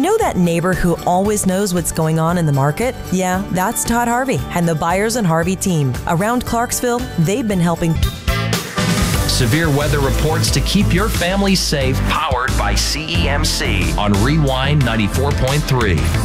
know that neighbor who always knows what's going on in the market? Yeah, that's Todd Harvey and the Byers and Harvey team. Around Clarksville, they've been helping. Severe weather reports to keep your family safe, powered by CEMC on Rewind 94.3.